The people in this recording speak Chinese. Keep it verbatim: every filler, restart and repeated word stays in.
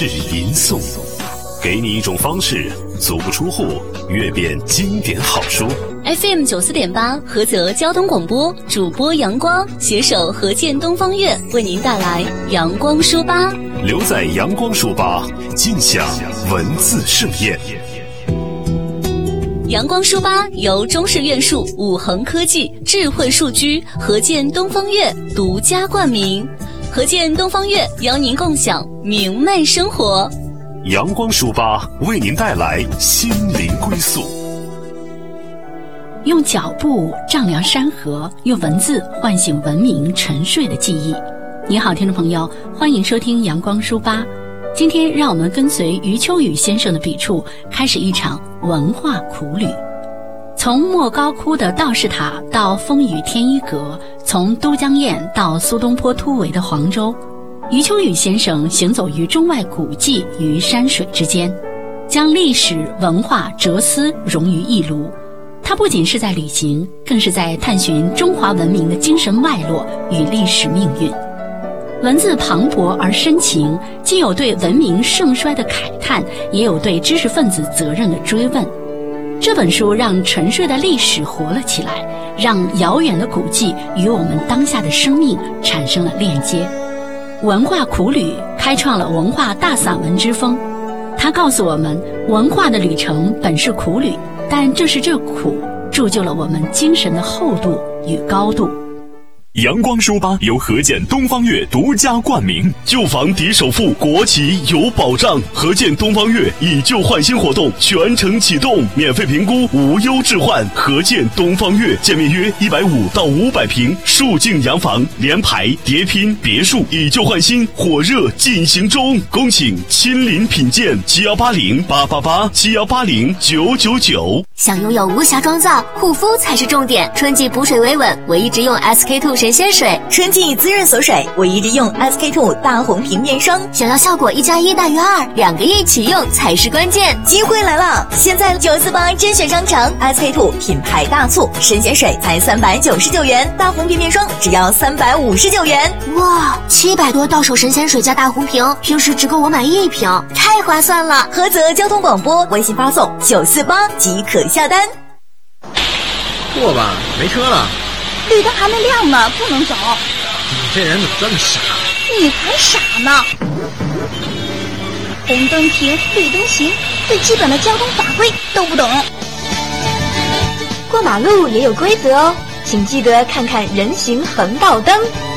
是吟诵，给你一种方式，足不出户阅遍经典好书。 F M 九四点八菏泽交通广播，主播阳光携手何健东方悦为您带来阳光书吧。 留在阳光书吧，尽享文字盛宴。 阳光书吧由中式院术、五恒科技、智慧数居、何健东方悦独家冠名。何健东方悦邀您共享明媚生活。 阳光书吧为您带来心灵归宿。 用脚步丈量山河，用文字唤醒文明沉睡的记忆。你好，听众朋友，欢迎收听阳光书吧。今天让我们跟随余秋雨先生的笔触，开始一场文化苦旅。从莫高窟的道士塔到风雨天一阁，从都江堰到苏东坡突围的黄州，余秋雨先生行走于中外古迹与山水之间，将历史文化哲思融于一炉。他不仅是在旅行，更是在探寻中华文明的精神脉络与历史命运。文字磅礴而深情，既有对文明盛衰的慨叹，也有对知识分子责任的追问。这本书让沉睡的历史活了起来，让遥远的古迹与我们当下的生命产生了链接。文化苦旅开创了文化大散文之风。它告诉我们，文化的旅程本是苦旅，但正是这苦铸就了我们精神的厚度与高度。 阳光书吧由何健东方悦独家冠名，旧房抵首付，国企有保障。何健东方悦以旧换新活动全程启动，免费评估，无忧置换。何健东方悦建面约一百五到五百平，数境洋房、联排、叠拼、别墅，以旧换新，火热进行中。恭请亲临品鉴，七幺八零八八八七幺八零九九九。 想拥有无瑕妆造，护肤才是重点。春季补水维稳，我一直用 S K two 神仙水。 春季滋润锁水，我一直用 S K two 大红瓶面霜。 想要效果一加一大于二，两个一起用才是关键。 机会来了！现在九四八甄选商城 S K two 品牌大促，神仙水才三百九十九元，大红瓶面霜只要三百五十九元。 哇，七百多到手神仙水加大红瓶，平时只够我买一瓶，太划算了！ 菏泽交通广播微信发送九四八即可下单。 过吧，没车了。 绿灯还没亮呢，不能走。 你这人怎么这么傻？ 你才傻呢！红灯停，绿灯行，最基本的交通法规都不懂。 过马路也有规则哦，请记得看看人行横道灯。